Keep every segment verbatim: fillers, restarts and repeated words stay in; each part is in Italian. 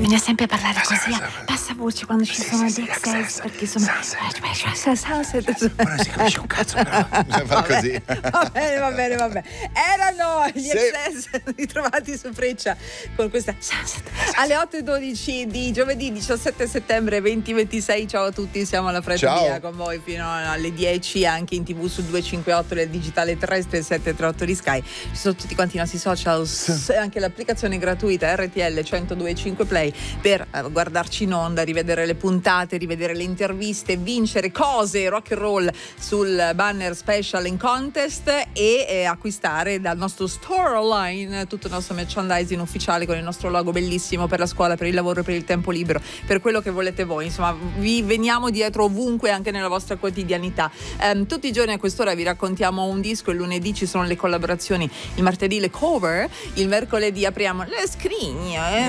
bisogna sempre parlare così a bassa voce quando ci sono dei excess, perché insomma Sunset. Ma non si capisce un cazzo, però bisogna fare così. Va bene, va bene, va bene. Erano gli Sì. excess ritrovati su Freccia con questa Sunset alle otto e dodici di giovedì diciassette settembre duemilaventisei. Ciao a tutti, siamo alla Freccia Ciao. Via con voi fino alle dieci, anche in tv su duecentocinquantotto del digitale tre sette tre otto di Sky. Ci sono tutti quanti i nostri social, e anche l'applicazione gratuita R T L centodue e cinque Play per eh, guardarci in onda, rivedere le puntate, rivedere le interviste, vincere cose rock and roll sul banner special in contest e eh, acquistare dal nostro store online tutto il nostro merchandising ufficiale con il nostro logo bellissimo per la scuola, per il lavoro, per il tempo libero, per quello che volete voi. Insomma, vi veniamo dietro ovunque, anche nella vostra quotidianità. Um, tutti i giorni a quest'ora vi raccontiamo un disco, il lunedì ci sono le collaborazioni, il martedì le cover, il mercoledì apriamo le scrigne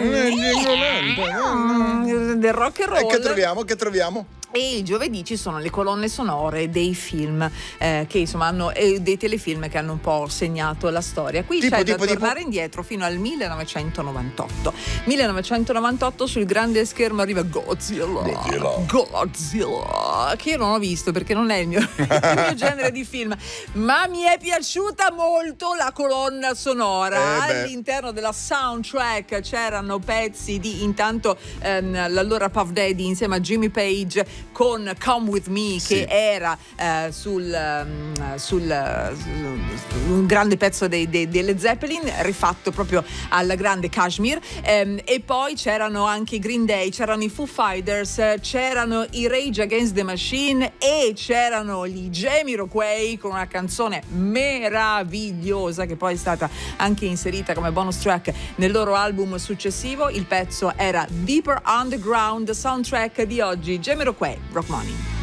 eh, del rock and roll. E che troviamo? Che troviamo? E il giovedì ci sono le colonne sonore dei film eh, che insomma hanno eh, dei telefilm che hanno un po' segnato la storia. Qui Tipo, c'è tipo, da tornare tipo? indietro fino al millenovecentonovantotto. millenovecentonovantotto sul grande schermo arriva Godzilla. Godzilla. Godzilla, che io non ho visto perché non è il mio, il mio genere di film, ma mi è piaciuta molto la colonna sonora. Eh beh. All'interno della soundtrack c'erano pezzi di intanto ehm, l'allora Puff Daddy insieme a Jimmy Page con Come With Me, Sì. che era eh, sul, um, sul uh, un grande pezzo dei, dei, delle Zeppelin, rifatto proprio alla grande Kashmir. Um, e poi c'erano anche i Green Day, c'erano i Foo Fighters, c'erano i Rage Against the Machine e c'erano gli Jamiroquai con una canzone meravigliosa che poi è stata anche inserita come bonus track nel loro album successivo. Il pezzo era Deeper Underground, soundtrack di oggi, Jamiroquai, Rock Money.